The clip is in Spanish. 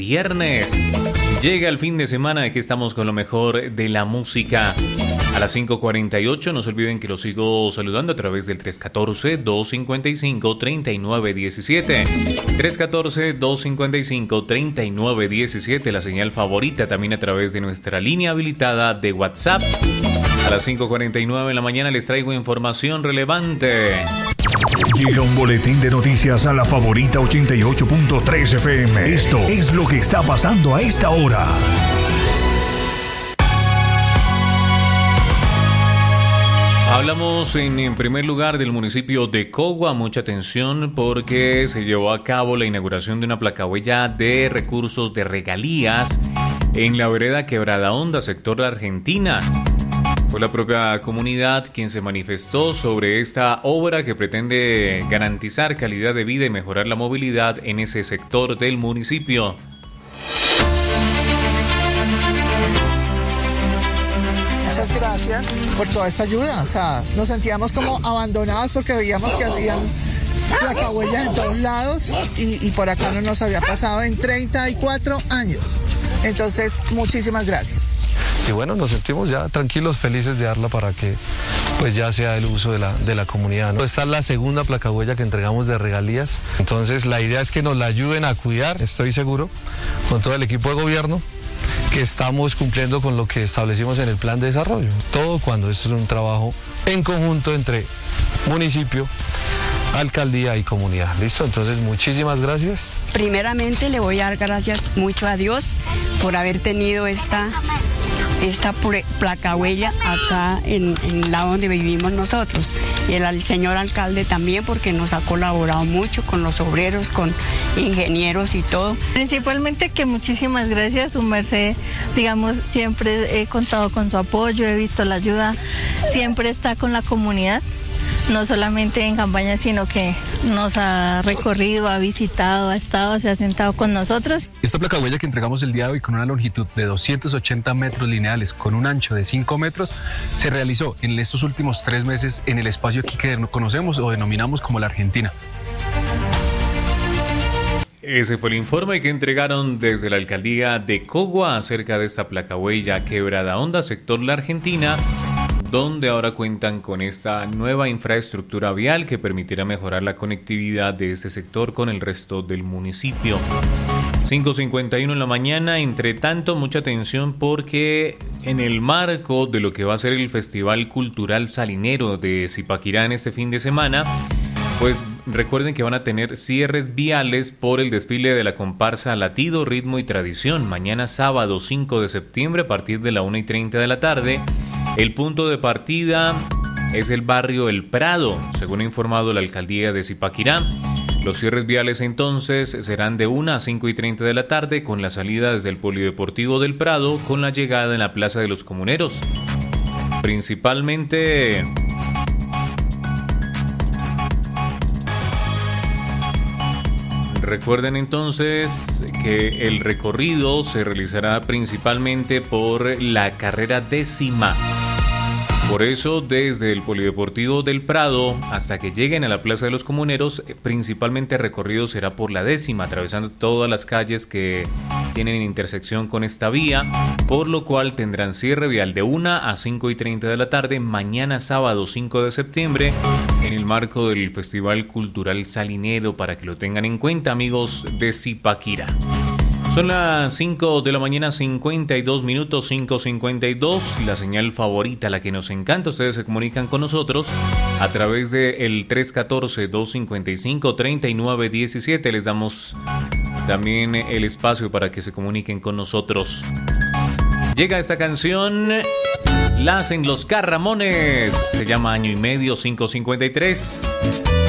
Viernes. Llega el fin de semana, aquí estamos con lo mejor de la música. A las 5:48, no se olviden que los sigo saludando a través del 314-255-3917. 314-255-3917, la señal favorita, también a través de nuestra línea habilitada de WhatsApp. A las 5:49 de la mañana les traigo información relevante. Llega un boletín de noticias a la favorita 88.3 FM. Esto es lo que está pasando a esta hora. Hablamos en primer lugar del municipio de Cogua. Mucha atención porque se llevó a cabo la inauguración de una placahuella de recursos de regalías en la vereda Quebrada Honda, sector de Argentina. Fue la propia comunidad quien se manifestó sobre esta obra que pretende garantizar calidad de vida y mejorar la movilidad en ese sector del municipio. Muchas gracias por toda esta ayuda. O sea, nos sentíamos como abandonados porque veíamos que hacían placahuellas en todos lados y por acá no nos había pasado en 34 años. Entonces, muchísimas gracias. Y bueno, nos sentimos ya tranquilos, felices de darla para que pues ya sea el uso de la comunidad, ¿no? Esta es la segunda placahuella que entregamos de regalías. Entonces, la idea es que nos la ayuden a cuidar, estoy seguro, con todo el equipo de gobierno, que estamos cumpliendo con lo que establecimos en el plan de desarrollo. Todo cuando esto es un trabajo en conjunto entre municipio, alcaldía y comunidad. ¿Listo? Entonces, muchísimas gracias. Primeramente le voy a dar gracias mucho a Dios por haber tenido esta placahuella acá en la donde vivimos nosotros. Y al señor alcalde también, porque nos ha colaborado mucho con los obreros, con ingenieros y todo. Principalmente que muchísimas gracias, su merced, digamos, siempre he contado con su apoyo, he visto la ayuda, siempre está con la comunidad. No solamente en campaña, sino que nos ha recorrido, ha visitado, ha estado, se ha sentado con nosotros. Esta placahuella que entregamos el día de hoy con una longitud de 280 metros lineales, con un ancho de 5 metros, se realizó en estos últimos 3 meses en el espacio aquí que conocemos o denominamos como la Argentina. Ese fue el informe que entregaron desde la alcaldía de Cogua acerca de esta placahuella Quebrada Honda, sector La Argentina, donde ahora cuentan con esta nueva infraestructura vial que permitirá mejorar la conectividad de este sector con el resto del municipio. 5:51 en la mañana. Entre tanto, mucha atención porque en el marco de lo que va a ser el Festival Cultural Salinero de Zipaquirá en este fin de semana, pues recuerden que van a tener cierres viales por el desfile de la comparsa Latido, Ritmo y Tradición. Mañana sábado 5 de septiembre a partir de la 1:30 de la tarde. El punto de partida es el barrio El Prado, según ha informado la alcaldía de Zipaquirá. Los cierres viales entonces serán de 1 a 5:30 de la tarde, con la salida desde el Polideportivo del Prado, con la llegada en la Plaza de los Comuneros. Principalmente recuerden entonces que el recorrido se realizará principalmente por la carrera 10ª. Por eso, desde el Polideportivo del Prado hasta que lleguen a la Plaza de los Comuneros, principalmente el recorrido será por la 10ª, atravesando todas las calles que tienen intersección con esta vía, por lo cual tendrán cierre vial de 1 a 5:30 de la tarde mañana sábado 5 de septiembre en el marco del Festival Cultural Salinero, para que lo tengan en cuenta, amigos de Zipaquirá. Son las 5 de la mañana, 52 minutos, 5:52, la señal favorita, la que nos encanta. Ustedes se comunican con nosotros a través del 314-255-3917. Les damos también el espacio para que se comuniquen con nosotros. Llega esta canción, la hacen los Carramones, se llama Año y Medio, 5:53.